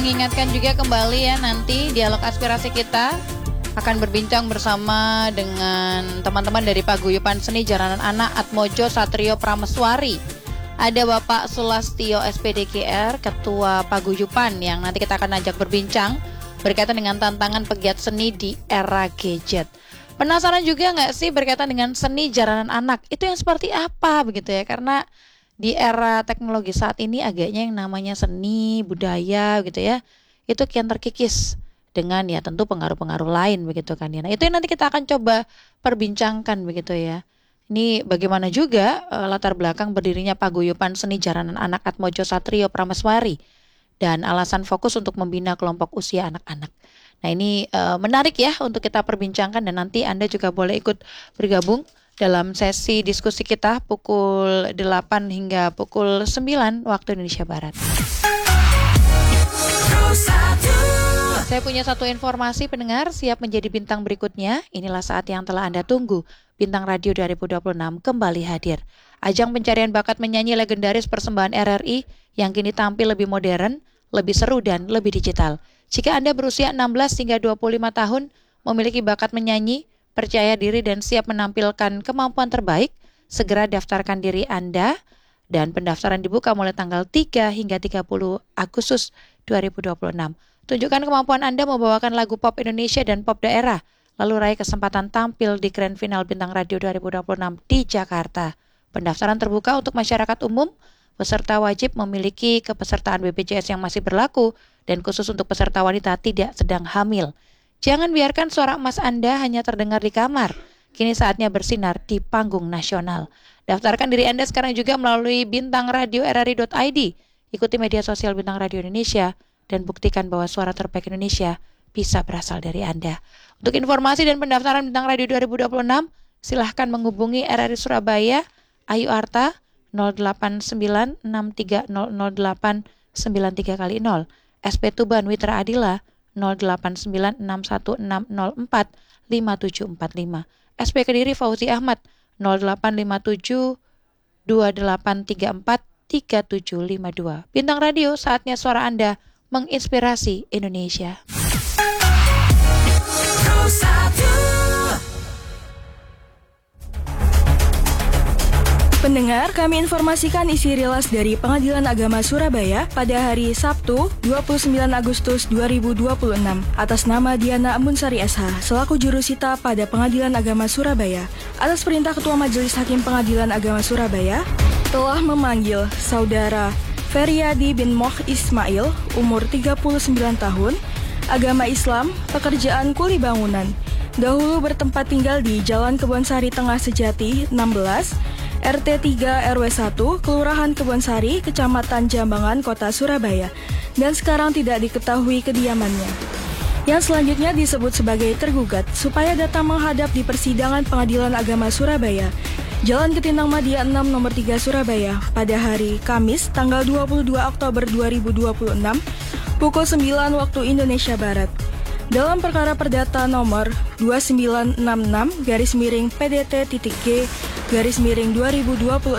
mengingatkan juga kembali ya, nanti dialog aspirasi kita akan berbincang bersama dengan teman-teman dari Paguyuban Seni Jaranan Anak Atmojo Satrio Prameswari. Ada Bapak Sulastio SPDGR, Ketua Paguyuban, yang nanti kita akan ajak berbincang berkaitan dengan tantangan pegiat seni di era gadget. Penasaran juga nggak sih berkaitan dengan seni jaranan anak? Itu yang seperti apa begitu ya? Karena di era teknologi saat ini agaknya yang namanya seni, budaya gitu ya, itu kian terkikis dengan ya tentu pengaruh-pengaruh lain begitu kan ya. Nah, itu yang nanti kita akan coba perbincangkan begitu ya. Ini bagaimana juga latar belakang berdirinya Paguyuban Seni Jaranan Anak Atmojo Satrio Prameswari dan alasan fokus untuk membina kelompok usia anak-anak. Nah, ini menarik ya untuk kita perbincangkan, dan nanti Anda juga boleh ikut bergabung dalam sesi diskusi kita pukul 8 hingga pukul 9 waktu Indonesia Barat. Saya punya satu informasi, pendengar siap menjadi bintang berikutnya. Inilah saat yang telah Anda tunggu. Bintang Radio 2026 kembali hadir. Ajang pencarian bakat menyanyi legendaris persembahan RRI yang kini tampil lebih modern, lebih seru dan lebih digital. Jika Anda berusia 16 hingga 25 tahun, memiliki bakat menyanyi, percaya diri dan siap menampilkan kemampuan terbaik, segera daftarkan diri Anda, dan pendaftaran dibuka mulai tanggal 3 hingga 30 Agustus 2026. Tunjukkan kemampuan Anda membawakan lagu pop Indonesia dan pop daerah, lalu raih kesempatan tampil di Grand Final Bintang Radio 2026 di Jakarta. Pendaftaran terbuka untuk masyarakat umum, peserta wajib memiliki kepesertaan BPJS yang masih berlaku, dan khusus untuk peserta wanita tidak sedang hamil. Jangan biarkan suara emas Anda hanya terdengar di kamar. Kini saatnya bersinar di panggung nasional. Daftarkan diri Anda sekarang juga melalui Bintang Radio RRI.id. Ikuti media sosial Bintang Radio Indonesia dan buktikan bahwa suara terbaik Indonesia bisa berasal dari Anda. Untuk informasi dan pendaftaran Bintang Radio 2026, silahkan menghubungi RRI Surabaya, Ayu Arta 0896300893 kali 0, SP Tuban Witra Adila 089616045745, SP Kediri Fauzi Ahmad 085728343752. Bintang Radio, saatnya suara Anda menginspirasi Indonesia. Pendengar, kami informasikan isi rilis dari Pengadilan Agama Surabaya pada hari Sabtu 29 Agustus 2026 atas nama Diana Amunsari SH selaku jurusita pada Pengadilan Agama Surabaya. Atas perintah Ketua Majelis Hakim Pengadilan Agama Surabaya telah memanggil Saudara Feryadi bin Moh Ismail, umur 39 tahun, agama Islam, pekerjaan kuli bangunan. Dahulu bertempat tinggal di Jalan Kebonsari Tengah Sejati 16, RT 3 RW 1, Kelurahan Kebonsari, Kecamatan Jambangan, Kota Surabaya, dan sekarang tidak diketahui kediamannya. Yang selanjutnya disebut sebagai tergugat supaya datang menghadap di persidangan Pengadilan Agama Surabaya, Jalan Ketindang Madia 6 nomor 3 Surabaya pada hari Kamis tanggal 22 Oktober 2026 pukul 9 waktu Indonesia Barat. Dalam perkara perdata nomor 2966/PDT.G/2026